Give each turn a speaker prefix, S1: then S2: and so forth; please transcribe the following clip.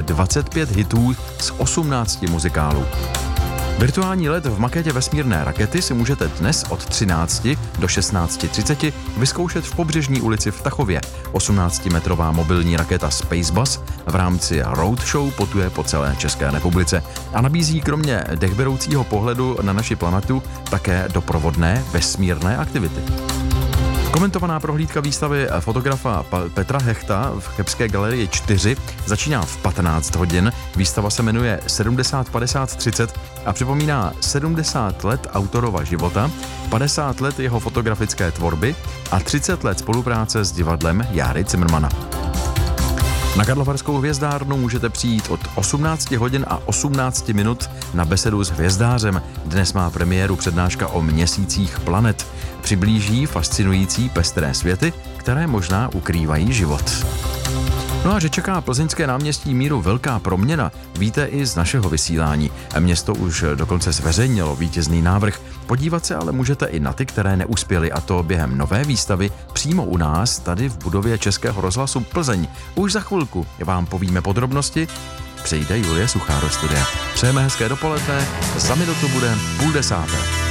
S1: 25 hitů z 18 muzikálů. Virtuální let v maketě vesmírné rakety si můžete dnes od 13 do 16:30 vyzkoušet v Pobřežní ulici v Tachově. 18-metrová mobilní raketa Spacebus v rámci Roadshow putuje po celé České republice a nabízí kromě dechberoucího pohledu na naši planetu také doprovodné vesmírné aktivity. Komentovaná prohlídka výstavy fotografa Petra Hechta v Chebské galerii 4 začíná v 15 hodin. Výstava se jmenuje 70-50-30 a připomíná 70 let autorova života, 50 let jeho fotografické tvorby a 30 let spolupráce s divadlem Járy Cimrmana. Na Karlovarskou hvězdárnu můžete přijít od 18 hodin a 18 minut na besedu s hvězdářem. Dnes má premiéru přednáška o měsících planet. Přiblíží fascinující pestré světy, které možná ukrývají život. No a že čeká plzeňské náměstí Míru velká proměna, víte i z našeho vysílání. Město už dokonce zveřejnilo vítězný návrh. Podívat se ale můžete i na ty, které neuspěly, a to během nové výstavy přímo u nás, tady v budově Českého rozhlasu Plzeň. Už za chvilku vám povíme podrobnosti. Přijde Julie Suchá do studia. Přejeme hezké dopoledne, za minutu bude 9:30.